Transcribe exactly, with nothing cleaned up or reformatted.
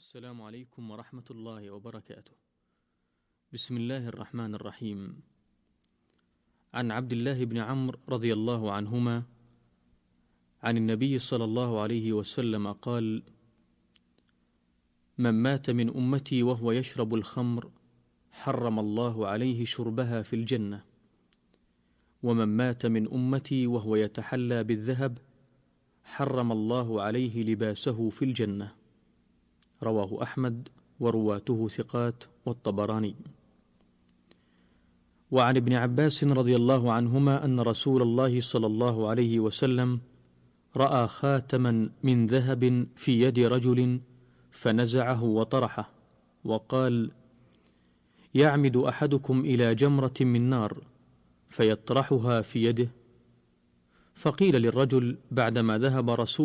السلام عليكم ورحمة الله وبركاته. بسم الله الرحمن الرحيم. عن عبد الله بن عمرو رضي الله عنهما عن النبي صلى الله عليه وسلم قال: من مات من أمتي وهو يشرب الخمر حرم الله عليه شربها في الجنة، ومن مات من أمتي وهو يتحلى بالذهب حرم الله عليه لباسه في الجنة. رواه أحمد ورواته ثقات والطبراني. وعن ابن عباس رضي الله عنهما أن رسول الله صلى الله عليه وسلم رأى خاتما من ذهب في يد رجل فنزعه وطرحه وقال: يعمد أحدكم إلى جمرة من نار فيطرحها في يده. فقيل للرجل بعدما ذهب رسول